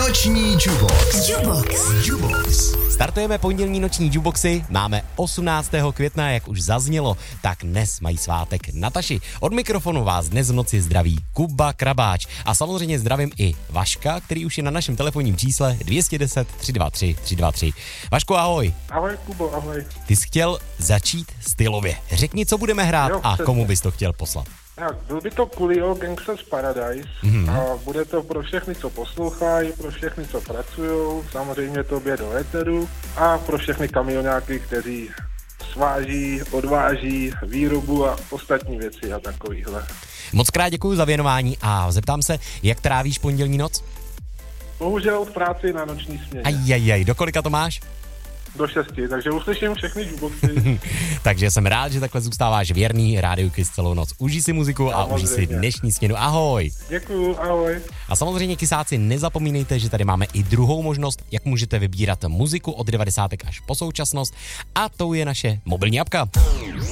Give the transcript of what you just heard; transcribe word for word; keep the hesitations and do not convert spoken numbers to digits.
Noční Jubox. Jubox. Jubox. Startujeme pondělní noční Juboxy, máme osmnáctého května, jak už zaznělo, tak dnes mají svátek Nataši. Od mikrofonu vás dnes v noci zdraví Kuba Krabáč a samozřejmě zdravím i Vaška, který už je na našem telefonním čísle dvě stě deset tři sta dvacet tři tři sta dvacet tři. Vašku, ahoj. Ahoj, Kubo, ahoj. Ty jsi chtěl začít stylově. Řekni, co budeme hrát jo, a komu bys to chtěl poslat. Tak, byl by to Coolio Gangsters Paradise mm-hmm. a bude to pro všechny, co poslouchají, pro všechny, co pracují, samozřejmě tobě do éteru a pro všechny kamionáky, kteří sváží, odváží výrobu a ostatní věci a takovýhle. Moc krát děkuji za věnování a zeptám se, jak trávíš pondělní noc? Bohužel v práci na noční směně. Ajajaj, do kolika to máš? Do šesti, takže uslyším všechny Juboxy. Takže jsem rád, že takhle zůstáváš věrný Rádiu Kiss celou noc. Užij si muziku a užij si dnešní směnu. Ahoj. Děkuju, ahoj. A samozřejmě, kysáci, nezapomínejte, že tady máme i druhou možnost, jak můžete vybírat muziku od devadesátek až po současnost, a to je naše mobilní apka.